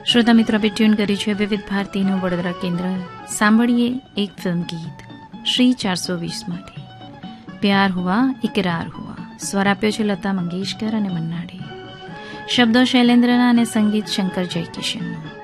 શ્રોતા મિત્રો, આપણે ટ્યુન કરી છે વિવિધ ભારતીનું વડોદરા કેન્દ્ર. સાંભળીએ એક ફિલ્મ ગીત શ્રી 420 માંથી પ્યાર હુઆ ઇકરાર હુઆ. સ્વર આપ્યો છે લતા મંગેશકર અને મન્ના ડે. શબ્દો શૈલેન્દ્રના અને સંગીત શંકર જયકિશનનું.